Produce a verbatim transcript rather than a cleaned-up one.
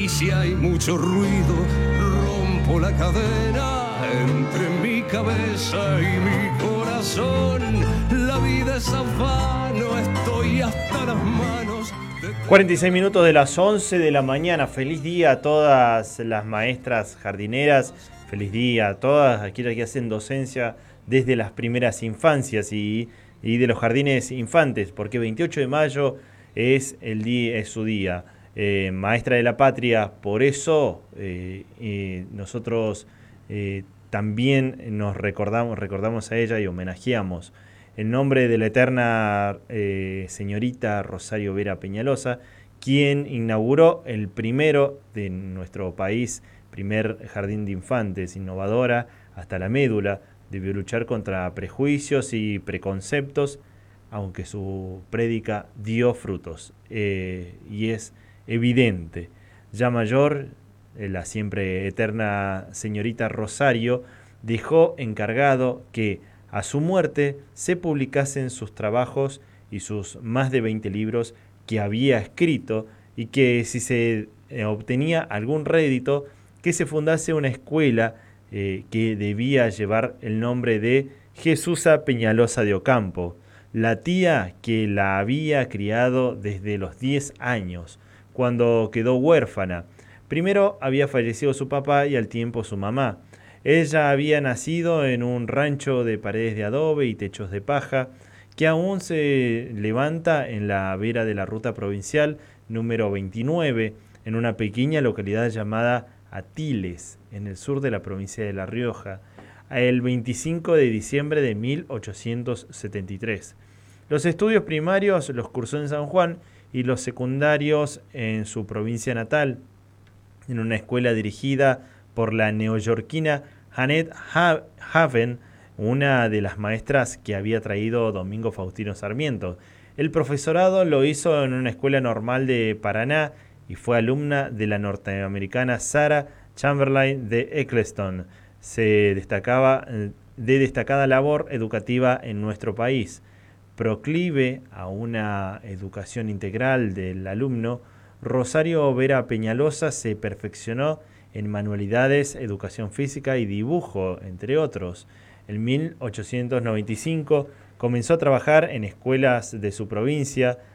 Y si hay mucho ruido, rompo la cadena entre mi cabeza y mi corazón. La vida es afano, estoy hasta las manos. cuarenta y seis minutos de las once de la mañana. Feliz día a todas las maestras jardineras. Feliz día a todas aquellas que hacen docencia desde las primeras infancias y, y de los jardines infantes, porque veintiocho de mayo es, el día, es su día. Eh, maestra de la patria, por eso eh, eh, nosotros eh, también nos recordamos, recordamos a ella y homenajeamos en nombre de la eterna eh, señorita Rosario Vera Peñalosa, quien inauguró el primero de nuestro país, primer jardín de infantes, innovadora hasta la médula, debió luchar contra prejuicios y preconceptos, aunque su prédica dio frutos, eh, y es evidente. Ya mayor, la siempre eterna señorita Rosario dejó encargado que a su muerte se publicasen sus trabajos y sus más de veinte libros que había escrito, y que si se eh, obtenía algún rédito, que se fundase una escuela eh, que debía llevar el nombre de Jesusa Peñalosa de Ocampo, la tía que la había criado desde los diez años, cuando quedó huérfana. Primero había fallecido su papá y al tiempo su mamá. Ella había nacido en un rancho de paredes de adobe y techos de paja, que aún se levanta en la vera de la ruta provincial número veintinueve, en una pequeña localidad llamada Atiles, en el sur de la provincia de La Rioja, el veinticinco de diciembre de mil ochocientos setenta y tres. Los estudios primarios los cursó en San Juan y los secundarios en su provincia natal, en una escuela dirigida por la neoyorquina Janet Haven, una de las maestras que había traído Domingo Faustino Sarmiento. El profesorado lo hizo en una escuela normal de Paraná y fue alumna de la norteamericana Sarah Chamberlain de Eccleston. Se destacaba de destacada labor educativa en nuestro país. Proclive a una educación integral del alumno, Rosario Vera Peñalosa se perfeccionó en manualidades, educación física y dibujo, entre otros. En mil ochocientos noventa y cinco comenzó a trabajar en escuelas de su provincia,